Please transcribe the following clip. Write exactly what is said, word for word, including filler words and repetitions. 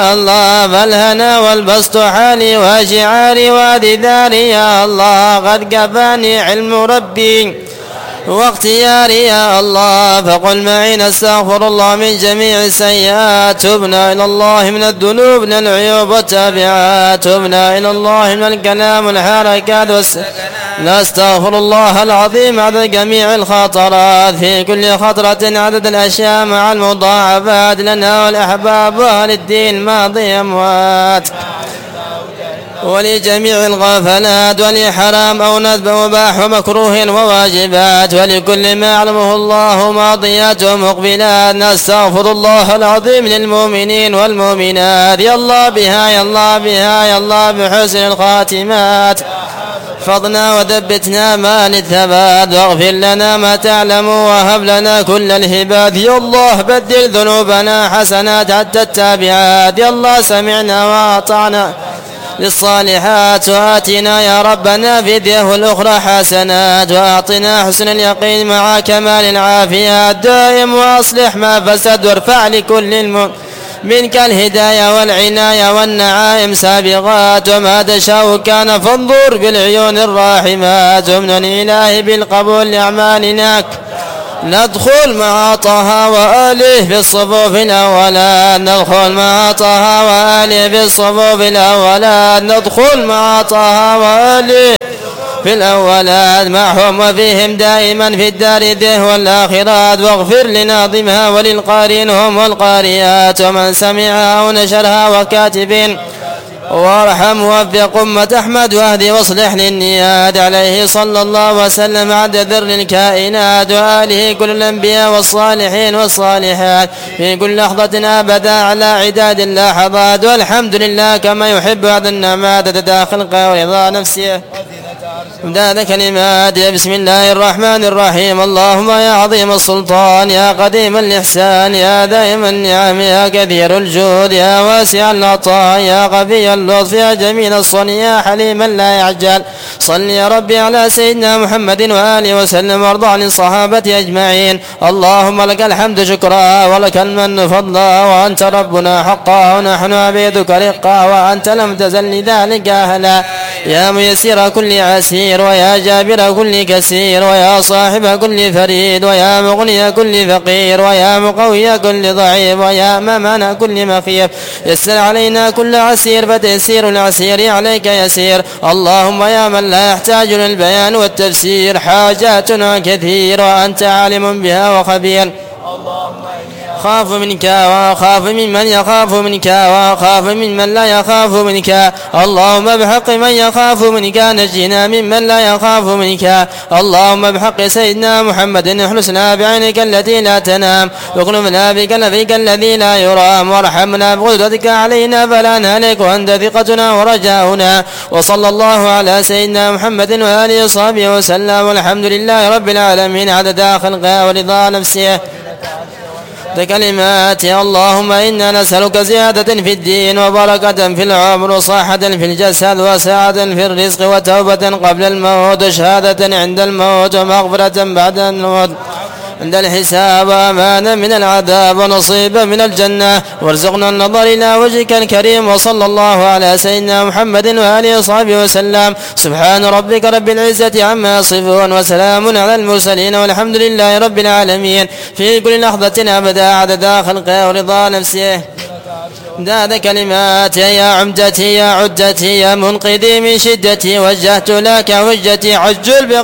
الله فالهنا والبسط حالي وشعاري وذذاري يا الله قد كفاني علم ربي واختياري يا الله فقل معي نستغفر الله من جميع السيئات تبنا إلى الله من الذنوب من العيوب والتابعات تبنا إلى الله من الكلام والحركات والسكنات نستغفر الله العظيم عدد جميع الخطرات في كل خطرة عدد الأشياء مع المضاعفات لنا والأحباب وأهل الدين ماضي أموات ولجميع الغفلات ولحرام أو ندب وباح ومكروه وواجبات ولكل ما يعلمه الله ماضيات ومقبلات نستغفر الله العظيم للمؤمنين والمؤمنات يا الله بها يا الله بها يا الله بحسن الخاتمات احفظنا وثبتنا ما للثبات واغفر لنا ما تعلم وهب لنا كل الهبات يا الله بدل ذنوبنا حسنات حتى التابعات يا الله سمعنا وأطعنا للصالحات وآتنا يا ربنا في الدنيا الأخرى حسنات وأعطنا حسن اليقين مع كمال العافية دائم وأصلح ما فسد وارفع لكل المؤمن منك الهداية والعناية والنعائم سابغات وما تشاء كان فانظر بالعيون الراحمات ومن إلهي بالقبول لأعمالنا ندخل مع طه وآله في الصفوف الأولى ندخل مع طه وآله في الصفوف الأولى ندخل مع طه وآله في الأولات معهم وفيهم دائما في الدار ذه والآخرات واغفر لناظمها وللقارئين هم والقارئات ومن سمعها ونشرها وكاتبين وارحم ووفق أمة أحمد واهدي واصلح للنيات عليه صلى الله وسلم عدد ذر الكائنات وآله كل الأنبياء والصالحين والصالحات في كل لحظة أبدا على عداد اللحظات والحمد لله كما يحب هذا النعمات تداخل ورضا نفسه امداد كلمات بسم الله الرحمن الرحيم اللهم يا عظيم السلطان يا قديم الإحسان يا دائم النعم يا كثير الجود يا واسع العطاء يا قوي اللطف يا جميل الصنع يا حليما لا يعجل صل يا ربي على سيدنا محمد وآله وسلم وارض عن الصحابة أجمعين اللهم لك الحمد شكرا ولك المن فضلا وأنت ربنا حقا ونحن عبيدك رقا وأنت لم تزل لذلك أهلا يا ميسر كل عسير ويا جابر كل كسير ويا صاحب كل فريد ويا مغني كل فقير ويا مقوي كل ضعيف ويا ممن كل مخيف يسر علينا كل عسير فتيسير العسير عليك يسير اللهم يا من لا يحتاج للبيان والتفسير حاجاتنا كثير وأنت عالم بها وخبير خاف منك وأخاف ممن يخاف منك وأخاف ممن لا يخاف منك اللهم بحق من يخاف منك نجنا ممن لا يخاف منك اللهم بحق سيدنا محمد احرسنا بعينك التي لا تنام واغنمنا بكنفك الذي لا يرام وارحمنا بقدرتك علينا فلا نهلك وأنت ثقتنا ورجاؤنا وصلى الله على سيدنا محمد وآله وصحبه وسلم والحمد لله رب العالمين عدد خلقه ورضا نفسه بكلمات اللهم إنا نسألك زيادة في الدين وبركة في العمر وصحة في الجسد وسعة في الرزق وتوبة قبل الموت وشهادة عند الموت ومغفرة بعد الموت عند الحساب وأمانا من العذاب ونصيبا من الجنة وارزقنا النظر إلى وجهك الكريم وصلى الله على سيدنا محمد وآله وصحبه وسلم سبحان ربك رب العزة عما يصفون وسلام على المرسلين والحمد لله رب العالمين في كل لحظة أبدا عدد خلقه ورضا نفسه داد كلمات يا عمدتي يا عدتي يا منقذي من شدتي وجهت لك وجتي عجل